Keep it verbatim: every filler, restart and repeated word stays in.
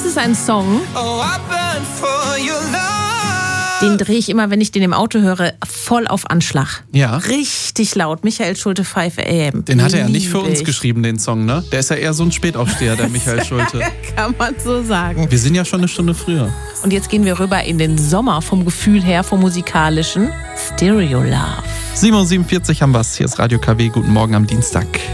ist ein Song, den drehe ich immer, wenn ich den im Auto höre, voll auf Anschlag. Ja. Richtig laut. Michael Schulte, fünf a m. Den hat er ja nicht für Lieb uns ich. geschrieben, den Song, ne? Der ist ja eher so ein Spätaufsteher, der Michael Schulte. Kann man so sagen. Wir sind ja schon eine Stunde früher. Und jetzt gehen wir rüber in den Sommer vom Gefühl her, vom musikalischen Stereo Love. sieben Uhr siebenundvierzig haben wir's. Hier ist Radio K W. Guten Morgen am Dienstag.